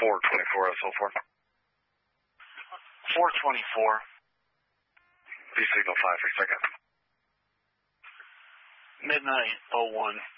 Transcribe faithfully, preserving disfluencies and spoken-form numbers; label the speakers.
Speaker 1: four twenty-four S L four.
Speaker 2: four twenty-four.
Speaker 1: V signal five for second.
Speaker 2: Midnight oh one.